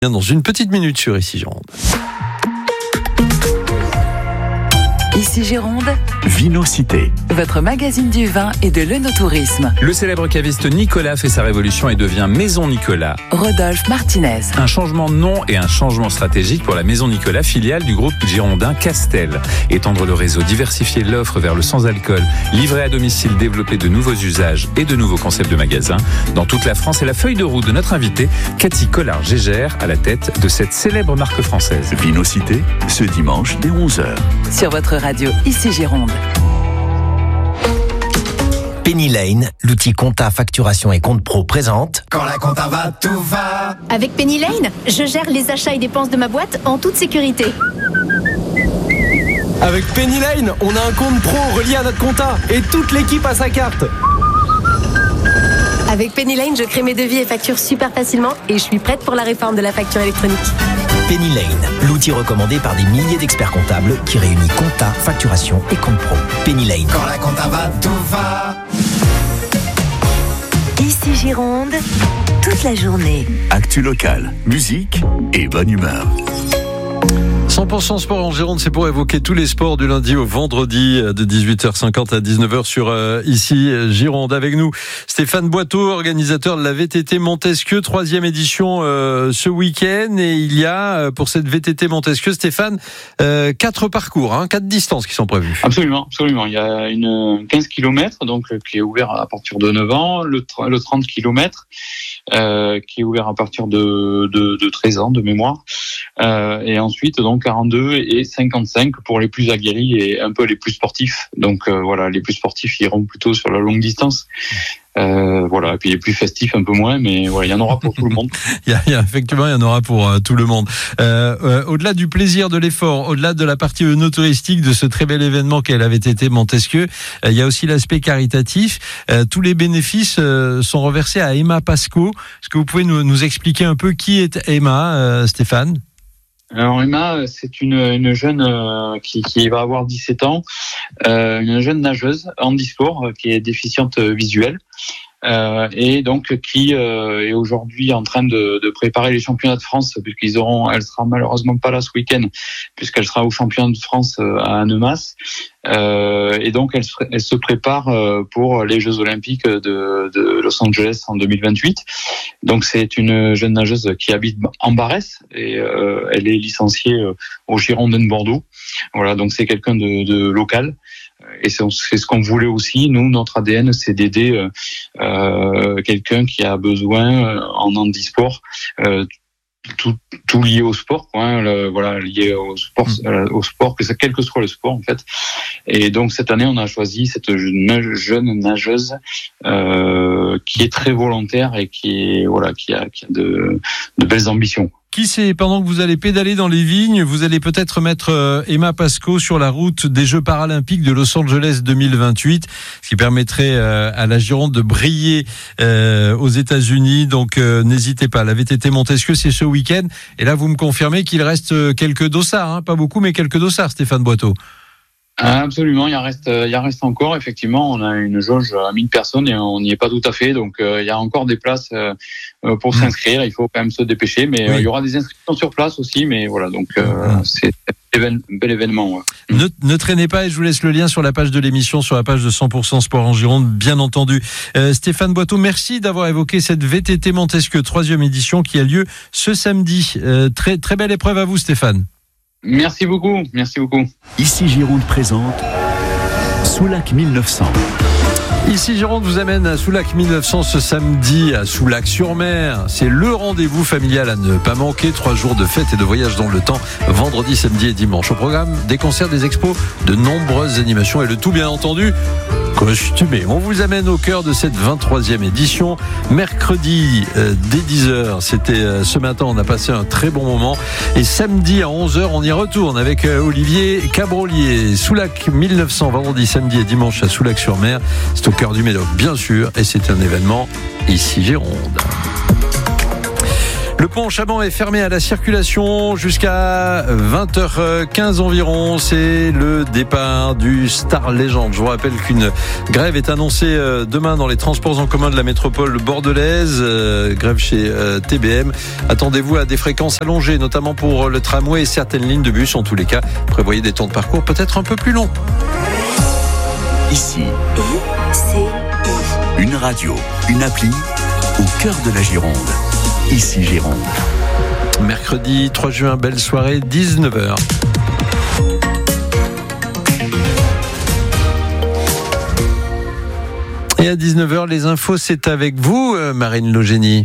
Dans une petite minute sur Ici Gironde. Ici Gironde, Vinocité. votre magazine du vin et de l'œnotourisme. Le célèbre caviste Nicolas fait sa révolution et devient Maison Nicolas. Rodolphe Martinez. Un changement de nom et un changement stratégique pour la Maison Nicolas, filiale du groupe girondin Castel. Étendre le réseau, diversifier l'offre vers le sans-alcool, livrer à domicile, développer de nouveaux usages et de nouveaux concepts de magasins. Dans toute la France, et la feuille de route de notre invitée, Cathy Collard-Gégère, à la tête de cette célèbre marque française. Vinocité, ce dimanche dès 11h. Sur votre radio Ici Gironde. Penny Lane, l'outil compta, facturation et compte pro présente. Quand la compta va, tout va. Avec Penny Lane, je gère les achats et dépenses de ma boîte en toute sécurité. Avec Penny Lane, on a un compte pro relié à notre compta et toute l'équipe a sa carte. Avec Penny Lane, je crée mes devis et factures super facilement et je suis prête pour la réforme de la facture électronique. Penny Lane, l'outil recommandé par des milliers d'experts comptables qui réunit compta, facturation et compte pro. Penny Lane. Quand la compta va, tout va. Ici Gironde, toute la journée. Actu locale, musique et bonne humeur. 100% sport en Gironde, c'est pour évoquer tous les sports du lundi au vendredi de 18h50 à 19h sur Ici Gironde. Avec nous, Stéphane Boiteau, organisateur de la VTT Montesquieu, 3e édition ce week-end. Et il y a, pour cette VTT Montesquieu, Stéphane, 4 parcours, 4 distances qui sont prévues. Absolument. Il y a une 15 km donc, qui est ouvert à partir de 9 ans, le 30 km qui est ouvert à partir de 13 ans de mémoire. Et ensuite, donc, 42 et 55 pour les plus aguerris et un peu les plus sportifs. Donc voilà, les plus sportifs iront plutôt sur la longue distance. Voilà, et puis les plus festifs un peu moins, mais voilà, il y en aura pour tout le monde. Effectivement, il y en aura pour tout le monde. Au-delà du plaisir de l'effort, au-delà de la partie œnotouristique de ce très bel événement qu'est la VTT Montesquieu, il y a aussi l'aspect caritatif. Tous les bénéfices sont reversés à Emma Pasco. Est-ce que vous pouvez nous expliquer un peu qui est Emma, Stéphane ? Alors Emma, c'est une jeune qui va avoir 17 ans, une jeune nageuse handisport qui est déficiente visuelle. Et donc qui est aujourd'hui en train de préparer les championnats de France elle sera malheureusement pas là ce week-end puisqu'elle sera au championnat de France à Annemasse. Et donc elle se prépare pour les Jeux Olympiques de Los Angeles en 2028. Donc c'est une jeune nageuse qui habite en Barès et elle est licenciée au Girondin de Bordeaux. Voilà, donc c'est quelqu'un de local. Et c'est ce qu'on voulait aussi. Nous, notre ADN, c'est d'aider quelqu'un qui a besoin en handisport, tout lié au sport, voilà, lié au sport, quel que soit le sport en fait. Et donc cette année, on a choisi cette jeune nageuse qui est très volontaire et qui a de belles ambitions. Qui sait, pendant que vous allez pédaler dans les vignes, vous allez peut-être mettre Emma Pasco sur la route des Jeux paralympiques de Los Angeles 2028, ce qui permettrait à la Gironde de briller aux États-Unis. Donc n'hésitez pas, la VTT Montesquieu, c'est ce week-end. Et là, vous me confirmez qu'il reste quelques dossards, pas beaucoup, mais quelques dossards, Stéphane Boiteau. Absolument, il en reste encore. Effectivement, on a une jauge à 1000 personnes et on n'y est pas tout à fait. Donc, il y a encore des places pour s'inscrire. Il faut quand même se dépêcher, mais il y aura des inscriptions sur place aussi. Mais voilà, donc c'est un bel événement. Ouais. Ne traînez pas et je vous laisse le lien sur la page de l'émission, sur la page de 100% Sport en Gironde, bien entendu. Stéphane Boiteau, merci d'avoir évoqué cette VTT Montesquieu 3e édition qui a lieu ce samedi. Très, très belle épreuve à vous, Stéphane. Merci beaucoup. Ici Gironde présente Soulac 1900. Ici Gironde vous amène à Soulac 1900 ce samedi à Soulac-sur-Mer. C'est le rendez-vous familial à ne pas manquer. 3 jours de fête et de voyage dans le temps, vendredi, samedi et dimanche. Au programme, des concerts, des expos, de nombreuses animations et le tout bien entendu costumé. On vous amène au cœur de cette 23e édition. Mercredi dès 10h, c'était ce matin, on a passé un très bon moment. Et samedi à 11h, on y retourne avec Olivier Cabrolier. Soulac 1900, vendredi, samedi et dimanche à Soulac-sur-Mer. C'est au cœur du Médoc, bien sûr, et c'est un événement Ici Gironde. Le pont Chaban est fermé à la circulation jusqu'à 20h15 environ. C'est le départ du Star Legend. Je vous rappelle qu'une grève est annoncée demain dans les transports en commun de la métropole bordelaise. Grève chez TBM. Attendez-vous à des fréquences allongées, notamment pour le tramway et certaines lignes de bus. En tous les cas, prévoyez des temps de parcours peut-être un peu plus longs. Ici, une radio, une appli au cœur de la Gironde. Ici Gironde. Mercredi 3 juin, belle soirée, 19h. Et à 19h, les infos, c'est avec vous, Marine Logénie.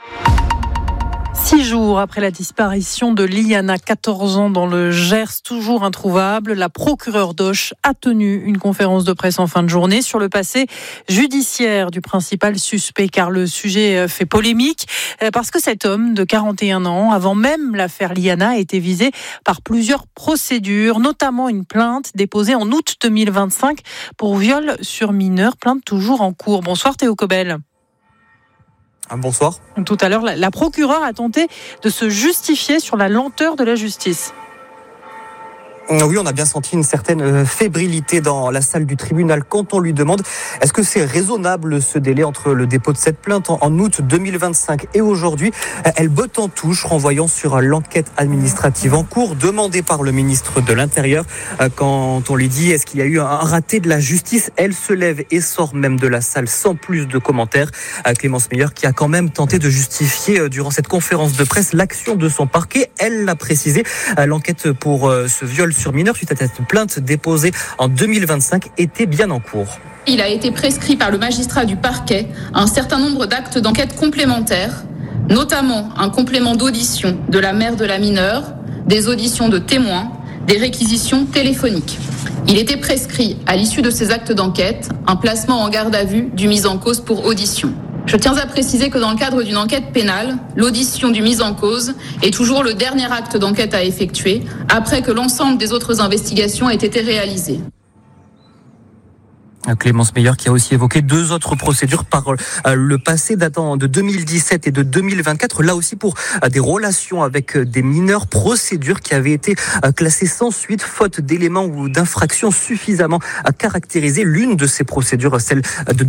6 jours après la disparition de Liana, 14 ans, dans le Gers, toujours introuvable, la procureure d'Auch a tenu une conférence de presse en fin de journée sur le passé judiciaire du principal suspect, car le sujet fait polémique, parce que cet homme de 41 ans, avant même l'affaire Liana, a été visé par plusieurs procédures, notamment une plainte déposée en août 2025 pour viol sur mineur, plainte toujours en cours. Bonsoir Théo Cobel. Bonsoir. Tout à l'heure, la procureure a tenté de se justifier sur la lenteur de la justice. Oui, on a bien senti une certaine fébrilité dans la salle du tribunal quand on lui demande est-ce que c'est raisonnable ce délai entre le dépôt de cette plainte en août 2025 et aujourd'hui. Elle botte en touche, renvoyant sur l'enquête administrative en cours demandée par le ministre de l'Intérieur. Quand on lui dit est-ce qu'il y a eu un raté de la justice, elle se lève et sort même de la salle sans plus de commentaires. Clémence Meyer qui a quand même tenté de justifier durant cette conférence de presse l'action de son parquet. Elle l'a précisé, l'enquête pour ce viol sur mineur suite à cette plainte déposée en 2025 était bien en cours. Il a été prescrit par le magistrat du parquet un certain nombre d'actes d'enquête complémentaires, notamment un complément d'audition de la mère de la mineure, des auditions de témoins, des réquisitions téléphoniques. Il était prescrit, à l'issue de ces actes d'enquête, un placement en garde à vue du mis en cause pour audition. Je tiens à préciser que dans le cadre d'une enquête pénale, l'audition du mis en cause est toujours le dernier acte d'enquête à effectuer, après que l'ensemble des autres investigations aient été réalisées. Clémence Meyer qui a aussi évoqué 2 autres procédures par le passé datant de 2017 et de 2024, là aussi pour des relations avec des mineurs, procédures qui avaient été classées sans suite faute d'éléments ou d'infractions suffisamment caractérisées. L'une de ces procédures, celle de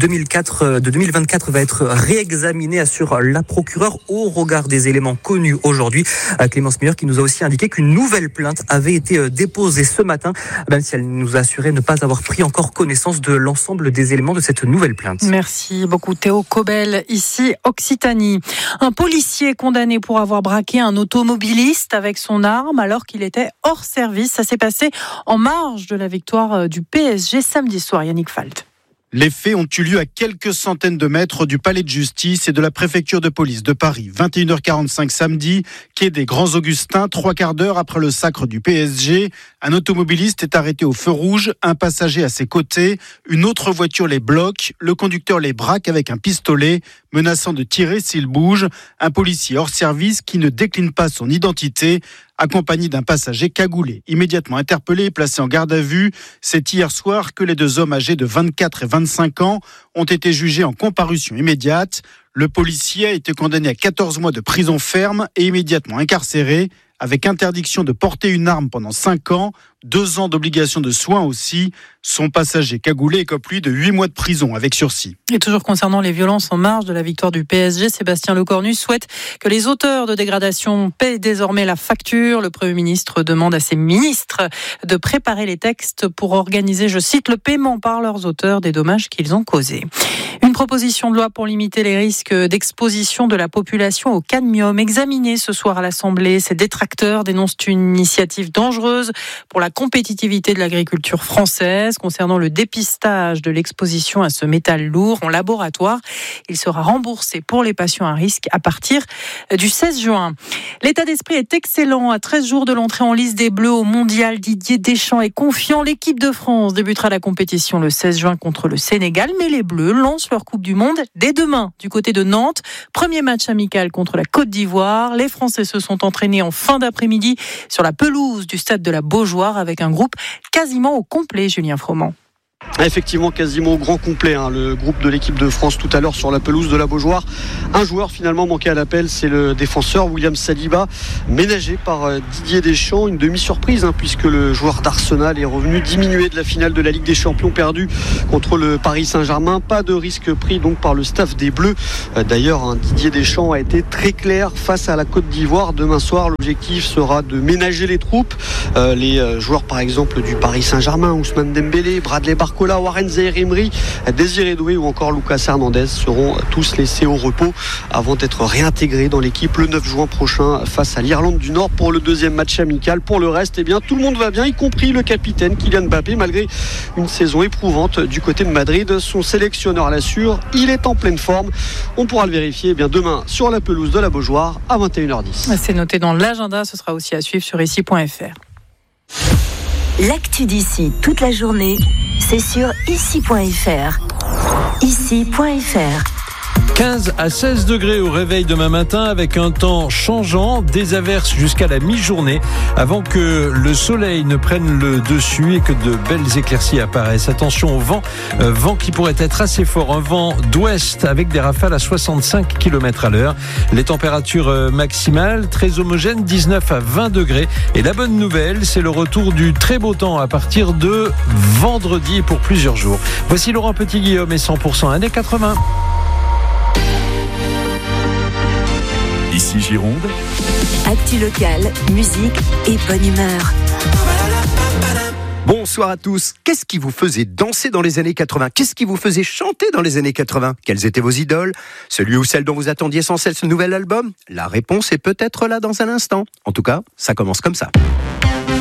2024, va être réexaminée, assure la procureure au regard des éléments connus aujourd'hui. Clémence Meyer qui nous a aussi indiqué qu'une nouvelle plainte avait été déposée ce matin, même si elle nous a assuré ne pas avoir pris encore connaissance de l'ensemble des éléments de cette nouvelle plainte. Merci beaucoup Théo Cobel, ici Occitanie. Un policier condamné pour avoir braqué un automobiliste avec son arme alors qu'il était hors service. Ça s'est passé en marge de la victoire du PSG samedi soir. Yannick Falt. Les faits ont eu lieu à quelques centaines de mètres du palais de justice et de la préfecture de police de Paris. 21h45 samedi, quai des Grands Augustins, 3/4 d'heure après le sacre du PSG. Un automobiliste est arrêté au feu rouge, un passager à ses côtés. Une autre voiture les bloque, le conducteur les braque avec un pistolet, menaçant de tirer s'il bouge. Un policier hors service qui ne décline pas son identité, accompagné d'un passager cagoulé. Immédiatement interpellé et placé en garde à vue, c'est hier soir que les 2 hommes âgés de 24 et 25 ans ont été jugés en comparution immédiate. Le policier a été condamné à 14 mois de prison ferme et immédiatement incarcéré, avec interdiction de porter une arme pendant 5 ans, 2 ans d'obligation de soins aussi. Son passager cagoulé écope lui de 8 mois de prison avec sursis. Et toujours concernant les violences en marge de la victoire du PSG, Sébastien Lecornu souhaite que les auteurs de dégradation paient désormais la facture. Le Premier ministre demande à ses ministres de préparer les textes pour organiser, je cite, le paiement par leurs auteurs des dommages qu'ils ont causés. Une proposition de loi pour limiter les risques d'exposition de la population au cadmium examinée ce soir à l'Assemblée. Ses détracteurs dénoncent une initiative dangereuse pour la compétitivité de l'agriculture française. Concernant le dépistage de l'exposition à ce métal lourd en laboratoire, il sera remboursé pour les patients à risque à partir du 16 juin. L'état d'esprit est excellent. À 13 jours de l'entrée en lice des Bleus au Mondial, Didier Deschamps est confiant. L'équipe de France débutera la compétition le 16 juin contre le Sénégal, mais les Bleus lancent leur Coupe du Monde dès demain du côté de Nantes. Premier match amical contre la Côte d'Ivoire. Les Français se sont entraînés en fin d'après-midi sur la pelouse du stade de la Beaujoire avec un groupe quasiment au complet, Julien Froment. Effectivement, quasiment au grand complet, le groupe de l'équipe de France tout à l'heure sur la pelouse de la Beaujoire. Un joueur finalement manqué à l'appel, c'est le défenseur William Saliba, ménagé par Didier Deschamps. Une demi-surprise puisque le joueur d'Arsenal est revenu diminué de la finale de la Ligue des Champions perdue contre le Paris Saint-Germain. Pas de risque pris donc par le staff des Bleus. D'ailleurs, Didier Deschamps a été très clair face à la Côte d'Ivoire. Demain soir, l'objectif sera de ménager les troupes. Les joueurs par exemple du Paris Saint-Germain, Ousmane Dembélé, Bradley Barcola, Warren Zaïre-Emery, Désiré Doué ou encore Lucas Hernandez seront tous laissés au repos avant d'être réintégrés dans l'équipe le 9 juin prochain face à l'Irlande du Nord pour le deuxième match amical. Pour le reste, tout le monde va bien, y compris le capitaine Kylian Mbappé, malgré une saison éprouvante du côté de Madrid. Son sélectionneur l'assure, il est en pleine forme. On pourra le vérifier demain sur la pelouse de la Beaujoire à 21h10. C'est noté dans l'agenda, ce sera aussi à suivre sur ici.fr. L'actu d'ici toute la journée, c'est sur ici.fr. Ici.fr. 15 à 16 degrés au réveil demain matin avec un temps changeant, des averses jusqu'à la mi-journée avant que le soleil ne prenne le dessus et que de belles éclaircies apparaissent. Attention au vent, vent qui pourrait être assez fort, un vent d'ouest avec des rafales à 65 km à l'heure. Les températures maximales très homogènes, 19 à 20 degrés. Et la bonne nouvelle, c'est le retour du très beau temps à partir de vendredi pour plusieurs jours. Voici Laurent Petit-Guillaume et 100% années 80. Ici Gironde. Actu locale, musique et bonne humeur. Bonsoir à tous. Qu'est-ce qui vous faisait danser dans les années 80 ? Qu'est-ce qui vous faisait chanter dans les années 80 ? Quelles étaient vos idoles ? Celui ou celle dont vous attendiez sans cesse ce nouvel album ? La réponse est peut-être là dans un instant. En tout cas, ça commence comme ça.